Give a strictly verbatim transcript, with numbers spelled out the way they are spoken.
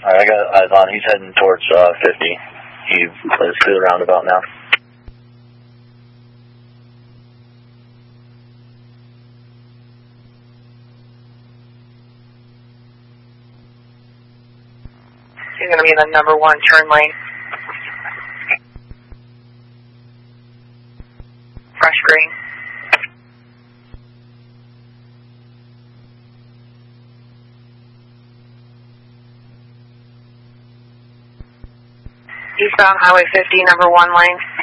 Alright, I got eyes on. He's heading towards uh, fifty. He is through the roundabout now. He's going to be in the number one turn lane. Fresh green. Eastbound Highway fifty, number one lane.